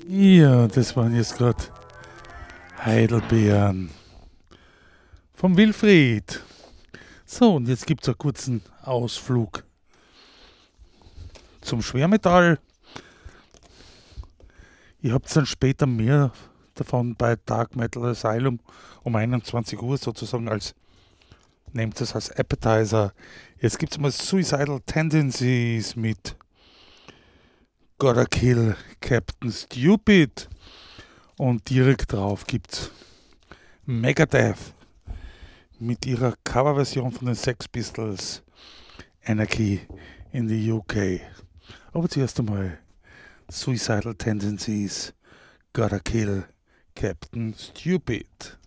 Ja, das waren jetzt gerade Heidelbeeren vom Wilfried. So, und jetzt gibt es einen kurzen Ausflug zum Schwermetall. Ihr habt dann später mehr davon bei Dark Metal Asylum um 21 Uhr sozusagen als, nehmt es als Appetizer. Jetzt gibt es mal Suicidal Tendencies mit Gotta Kill Captain Stupid. Und direkt drauf gibt's Megadeth mit ihrer Coverversion von den Sex Pistols Anarchy in the UK. Aber zuerst einmal Suicidal Tendencies, Gotta Kill Captain Stupid.